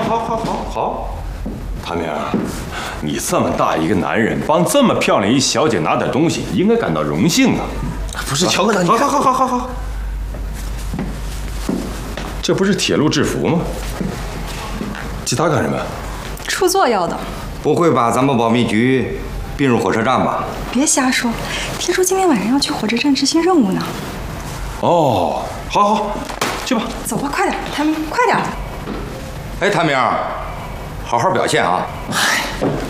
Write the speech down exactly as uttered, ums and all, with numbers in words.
好，好，好，好。谭明，你这么大一个男人，帮这么漂亮一小姐拿点东西，应该感到荣幸啊。 不是，乔哥呢？ 好好好好好好。这不是铁路制服吗？其他干什么？ 出作要的。 不会把咱们保密局并入火车站吧？ 别瞎说，听说今天晚上要去火车站执行任务呢。 哦，好好，去吧。 走吧，快点，谭明，快点。 哎，谭明，好好表现啊！ 哎，